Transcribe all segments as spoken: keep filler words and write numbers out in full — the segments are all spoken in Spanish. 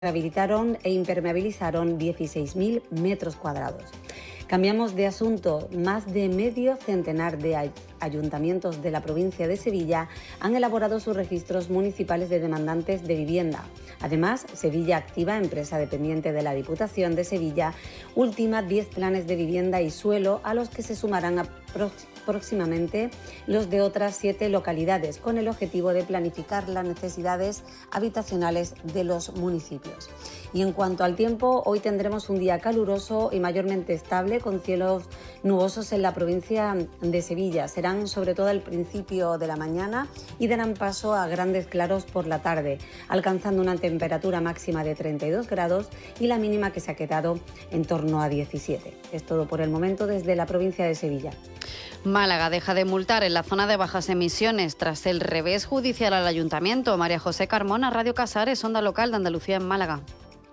rehabilitaron e impermeabilizaron dieciséis mil metros cuadrados. Cambiamos de asunto. Más de medio centenar de ayuntamientos de la provincia de Sevilla han elaborado sus registros municipales de demandantes de vivienda. Además, Sevilla Activa, empresa dependiente de la Diputación de Sevilla, ultima diez planes de vivienda y suelo, a los que se sumarán a próximamente los de otras siete localidades, con el objetivo de planificar las necesidades habitacionales de los municipios. Y en cuanto al tiempo, hoy tendremos un día caluroso y mayormente estable, con cielos nubosos en la provincia de Sevilla. Serán sobre todo al principio de la mañana y darán paso a grandes claros por la tarde, alcanzando una temperatura máxima de treinta y dos grados y la mínima que se ha quedado en torno a diecisiete. Es todo por el momento desde la provincia de Sevilla. Málaga deja de multar en la zona de bajas emisiones tras el revés judicial al ayuntamiento. María José Carmona, Radio Casares, Onda Local de Andalucía en Málaga.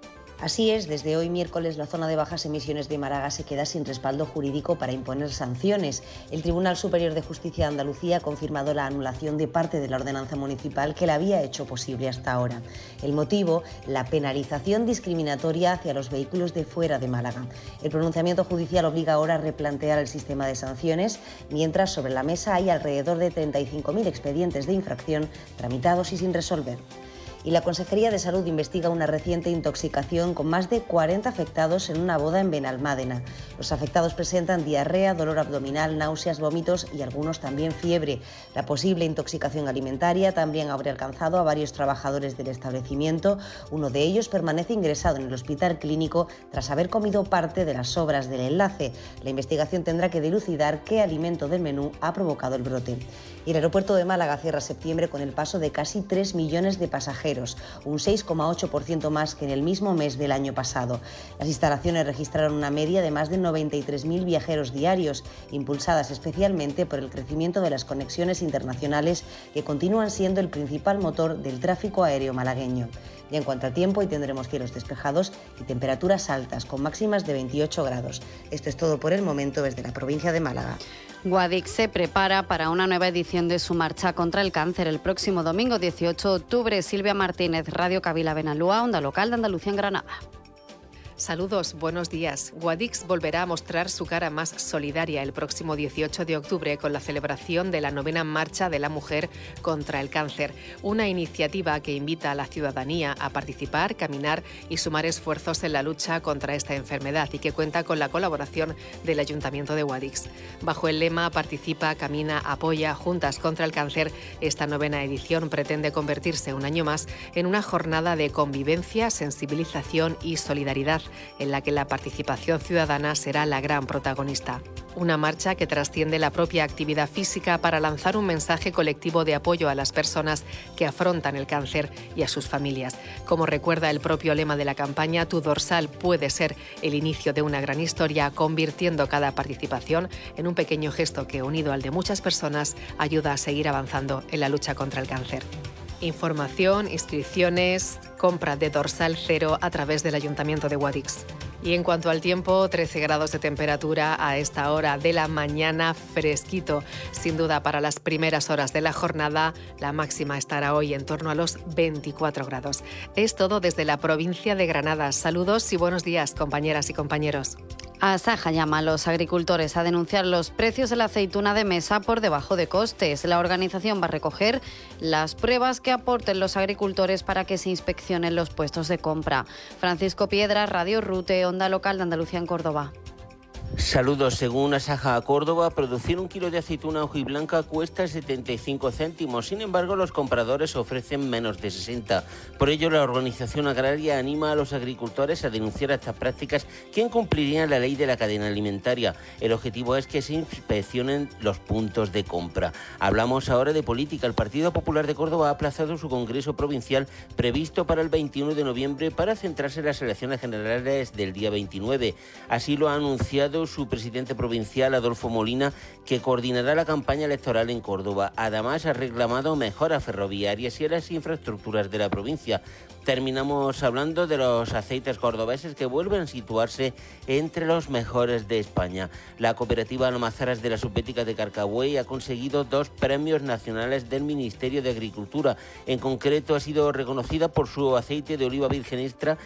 Así es, desde hoy miércoles la zona de bajas emisiones de Málaga se queda sin respaldo jurídico para imponer sanciones. El Tribunal Superior de Justicia de Andalucía ha confirmado la anulación de parte de la ordenanza municipal que la había hecho posible hasta ahora. El motivo, la penalización discriminatoria hacia los vehículos de fuera de Málaga. El pronunciamiento judicial obliga ahora a replantear el sistema de sanciones, mientras sobre la mesa hay alrededor de treinta y cinco mil expedientes de infracción tramitados y sin resolver. Y la Consejería de Salud investiga una reciente intoxicación con más de cuarenta afectados en una boda en Benalmádena. Los afectados presentan diarrea, dolor abdominal, náuseas, vómitos y algunos también fiebre. La posible intoxicación alimentaria también habría alcanzado a varios trabajadores del establecimiento. Uno de ellos permanece ingresado en el hospital clínico tras haber comido parte de las sobras del enlace. La investigación tendrá que dilucidar qué alimento del menú ha provocado el brote. Y el aeropuerto de Málaga cierra septiembre con el paso de casi tres millones de pasajeros, un seis coma ocho por ciento más que en el mismo mes del año pasado. Las instalaciones registraron una media de más de noventa y tres mil viajeros diarios, impulsadas especialmente por el crecimiento de las conexiones internacionales, que continúan siendo el principal motor del tráfico aéreo malagueño. Y en cuanto a tiempo, hoy tendremos cielos despejados y temperaturas altas, con máximas de veintiocho grados. Esto es todo por el momento desde la provincia de Málaga. Guadix se prepara para una nueva edición de su marcha contra el cáncer el próximo domingo dieciocho de octubre. Silvia Martínez, Radio Cavila Benalúa, Onda Local de Andalucía en Granada. Saludos, buenos días. Guadix volverá a mostrar su cara más solidaria el próximo dieciocho de octubre con la celebración de la novena Marcha de la Mujer contra el Cáncer, una iniciativa que invita a la ciudadanía a participar, caminar y sumar esfuerzos en la lucha contra esta enfermedad y que cuenta con la colaboración del Ayuntamiento de Guadix. Bajo el lema Participa, Camina, Apoya, Juntas contra el Cáncer, esta novena edición pretende convertirse un año más en una jornada de convivencia, sensibilización y solidaridad, en la que la participación ciudadana será la gran protagonista. Una marcha que trasciende la propia actividad física para lanzar un mensaje colectivo de apoyo a las personas que afrontan el cáncer y a sus familias. Como recuerda el propio lema de la campaña, tu dorsal puede ser el inicio de una gran historia, convirtiendo cada participación en un pequeño gesto que, unido al de muchas personas, ayuda a seguir avanzando en la lucha contra el cáncer. Información, inscripciones, compra de dorsal cero a través del Ayuntamiento de Guadix. Y en cuanto al tiempo, trece grados de temperatura a esta hora de la mañana, fresquito. Sin duda, para las primeras horas de la jornada, la máxima estará hoy en torno a los veinticuatro grados. Es todo desde la provincia de Granada. Saludos y buenos días, compañeras y compañeros. Asaja llama a los agricultores a denunciar los precios de la aceituna de mesa por debajo de costes. La organización va a recoger las pruebas que aporten los agricultores para que se inspeccionen los puestos de compra. Francisco Piedra, Radio Rute, Onda Local de Andalucía en Córdoba. Saludos. Según Asaja Córdoba, producir un kilo de aceituna hojiblanca cuesta setenta y cinco céntimos. Sin embargo, los compradores ofrecen menos de sesenta. Por ello, la organización agraria anima a los agricultores a denunciar estas prácticas que incumplirían la ley de la cadena alimentaria. El objetivo es que se inspeccionen los puntos de compra. Hablamos ahora de política. El Partido Popular de Córdoba ha aplazado su congreso provincial previsto para el veintiuno de noviembre para centrarse en las elecciones generales del día veintinueve. Así lo ha anunciado su presidente provincial, Adolfo Molina, que coordinará la campaña electoral en Córdoba. Además, ha reclamado mejoras ferroviarias y en las infraestructuras de la provincia. Terminamos hablando de los aceites cordobeses que vuelven a situarse entre los mejores de España. La cooperativa Almazaras de la Subbética de Carcagüey ha conseguido dos premios nacionales del Ministerio de Agricultura. En concreto, ha sido reconocida por su aceite de oliva virgen extra